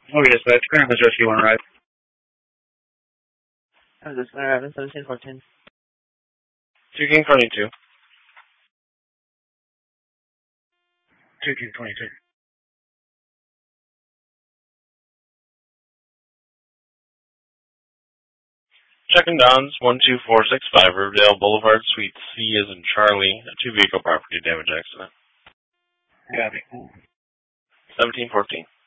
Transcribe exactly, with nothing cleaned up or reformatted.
Oh, yes, that's current address you want to ride. Oh, this uh, this seventeen fourteen. two King twenty-two. two King twenty-two. Checking Downs, one two four six five, Riverdale Boulevard, Suite C as in Charlie, a two-vehicle property damage accident. Got it. seventeen fourteen.